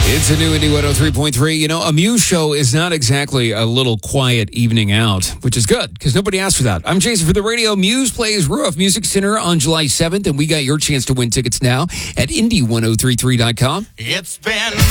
It's a new Indie 103.3. You know, a Muse show is not exactly a little quiet evening out, which is good because nobody asked for that. I'm Jason for the radio. Muse plays Ruoff Music Center on July 7th, and we got your chance to win tickets now at Indie1033.com. It's been